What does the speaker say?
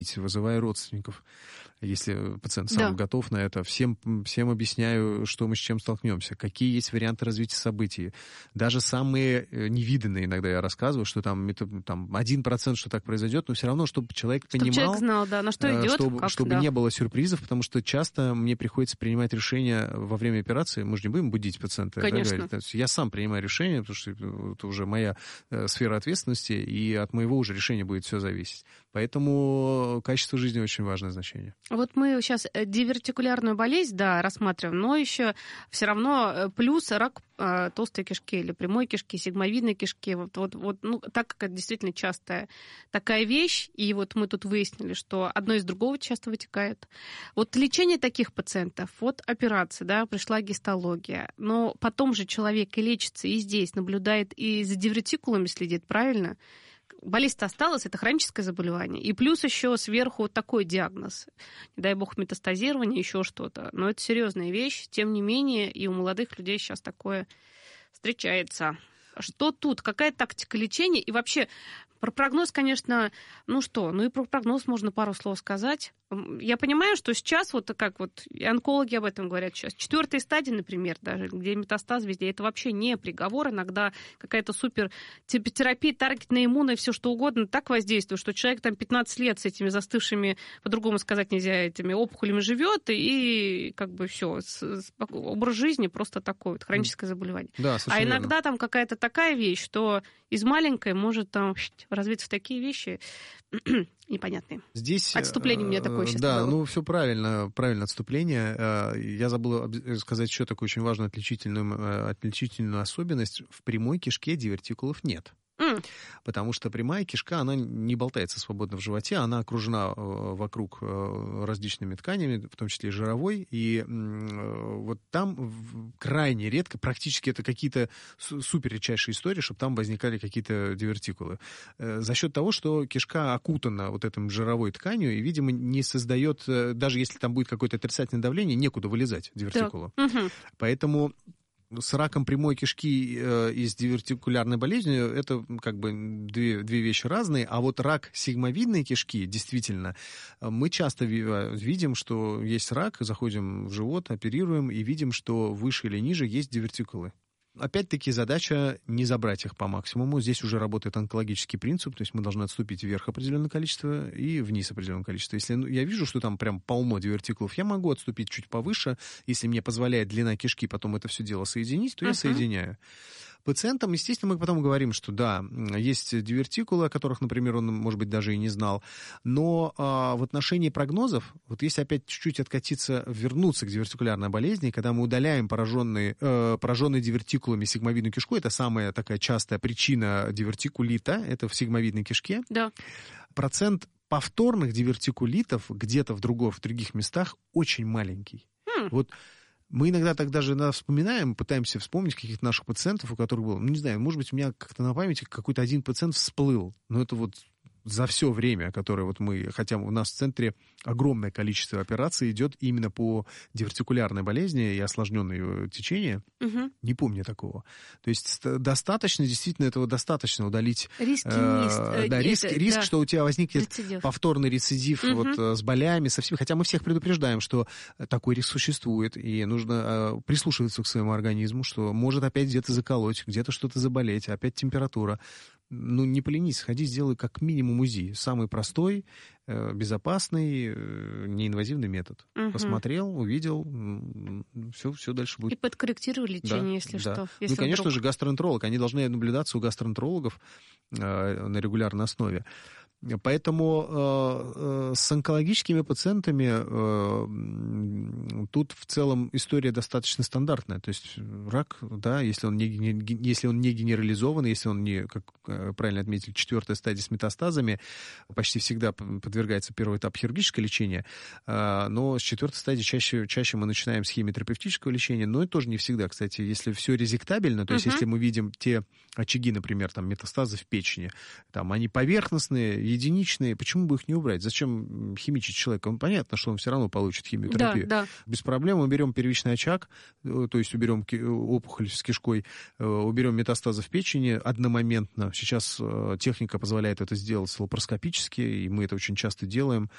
вызывая родственников, если пациент сам готов на это, всем объясняю, что мы с чем столкнемся, какие есть варианты развития событий. Даже самые невиданные иногда я рассказываю, что там 1%, что так произойдет, но все равно, чтобы человек понимал, человек знал, на что идет, чтобы не было сюрпризов, потому что часто мне приходится принимать решения во время операции. Мы же не будем будить пациента. Конечно. Да, я сам принимаю решение, потому что это уже моя сфера ответственности, и от моего уже решения будет все зависеть. Поэтому качество жизни очень важное значение. Вот мы сейчас дивертикулярную болезнь, рассматриваем, но еще все равно плюс рак толстой кишки или прямой кишки, сигмовидной кишки. Так как это действительно частая такая вещь, и вот мы тут выяснили, что одно из другого часто вытекает. Вот лечение таких пациентов, операция, пришла гистология, но потом же человек и лечится, и здесь наблюдает, и за дивертикулами следит, правильно? Болезнь-то осталась, это хроническое заболевание. И плюс еще сверху такой диагноз. Не дай бог метастазирование, еще что-то. Но это серьезная вещь. Тем не менее, и у молодых людей сейчас такое встречается. Что тут? Какая тактика лечения? И вообще, про прогноз, конечно, и про прогноз можно пару слов сказать. Я понимаю, что сейчас, и онкологи об этом говорят сейчас, 4-я стадия, например, даже, где метастаз везде, это вообще не приговор, иногда какая-то супер терапия, таргетная иммунная, все что угодно так воздействует, что человек 15 лет с этими застывшими, по-другому сказать нельзя, этими опухолями живет, и все, образ жизни просто такой, хроническое заболевание. Да, а иногда там какая-то такая вещь, что из маленькой может развиться в такие вещи непонятные. Здесь отступление у меня такое сейчас было. Все правильно отступление. Я забыл сказать еще такую очень важную отличительную особенность. В прямой кишке дивертикулов нет. Потому что прямая кишка, она не болтается свободно в животе, она окружена вокруг различными тканями, в том числе и жировой, и там крайне редко, практически это какие-то супер редчайшие истории, чтобы там возникали какие-то дивертикулы. За счет того, что кишка окутана этим жировой тканью, и, видимо, не создает, даже если там будет какое-то отрицательное давление, некуда вылезать дивертикулу. Поэтому с раком прямой кишки и с дивертикулярной болезнью это две вещи разные, а рак сигмовидной кишки, действительно, мы часто видим, что есть рак, заходим в живот, оперируем и видим, что выше или ниже есть дивертикулы. Опять-таки задача не забрать их по максимуму. Здесь уже работает онкологический принцип, то есть мы должны отступить вверх определенное количество и вниз определенное количество. Если я вижу, что там прям полно дивертикулов, я могу отступить чуть повыше. Если мне позволяет длина кишки потом это все дело соединить, то я соединяю. Пациентам, естественно, мы потом говорим, что да, есть дивертикулы, о которых, например, он, может быть, даже и не знал. Но в отношении прогнозов, если опять чуть-чуть вернуться к дивертикулярной болезни, когда мы удаляем пораженные дивертикулами сигмовидную кишку, это самая такая частая причина дивертикулита, это в сигмовидной кишке. Да. Процент повторных дивертикулитов где-то в других местах очень маленький. Мы иногда так даже вспоминаем, пытаемся вспомнить каких-то наших пациентов, у которых было, не знаю, может быть, у меня как-то на памяти какой-то один пациент всплыл, но это за все время, которое хотя у нас в центре огромное количество операций идет именно по дивертикулярной болезни и осложненное ее течение, не помню такого. То есть действительно этого достаточно удалить. Риск, что у тебя возникнет повторный рецидив с болями, со всеми. Хотя мы всех предупреждаем, что такой риск существует, и нужно прислушиваться к своему организму, что может опять где-то заколоть, где-то что-то заболеть, опять температура. Не поленись, сходи, сделай как минимум УЗИ. Самый простой, безопасный, неинвазивный метод. Посмотрел, увидел, все дальше будет. И подкорректировал лечение, если что. Если конечно же, гастроэнтеролог. Они должны наблюдаться у гастроэнтерологов на регулярной основе. Поэтому с онкологическими пациентами тут в целом история достаточно стандартная. То есть рак, да, если он не генерализованный, если он не, как правильно отметили, 4-я стадия с метастазами, почти всегда подвергается первый этап хирургического лечения, но с 4-й стадии чаще мы начинаем с химиотерапевтического лечения, но это тоже не всегда, кстати. Если все резектабельно, то есть если мы видим те очаги, например, метастазы в печени, они поверхностные, единичные, почему бы их не убрать? Зачем химичить человека? Понятно, что он все равно получит химиотерапию. Да. Без проблем мы берем первичный очаг, то есть уберем опухоль с кишкой, уберем метастазы в печени одномоментно. Сейчас техника позволяет это сделать лапароскопически, и мы это очень часто делаем,